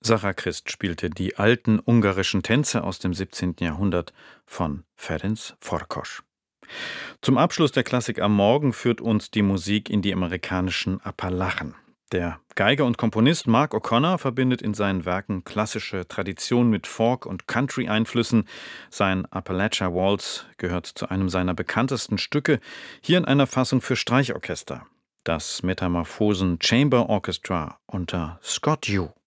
Sarah Christ spielte die alten ungarischen Tänze aus dem 17. Jahrhundert von Ferenc Farkas. Zum Abschluss der Klassik am Morgen führt uns die Musik in die amerikanischen Appalachen. Der Geiger und Komponist Mark O'Connor verbindet in seinen Werken klassische Tradition mit Folk- und Country-Einflüssen. Sein Appalachia Waltz gehört zu einem seiner bekanntesten Stücke, hier in einer Fassung für Streichorchester. Das Metamorphosen Chamber Orchestra unter Scott Yoo.